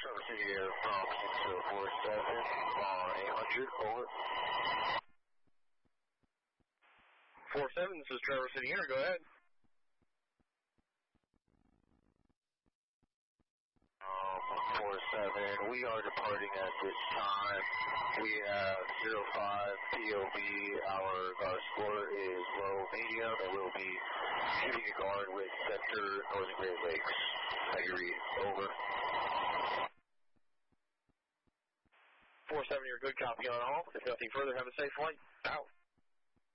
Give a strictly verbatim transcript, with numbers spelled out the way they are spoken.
Traverse City Air from six oh four seven on eight hundred, over. four seven, this is Traverse City Air, go ahead. Um, four seven, we are departing at this time. We have zero five P O B, our guard score is low medium, and we'll be shooting a guard with Center Northern Great Lakes. How you read, over. four seven, you're good, copy on all. If nothing further, have a safe flight. Out.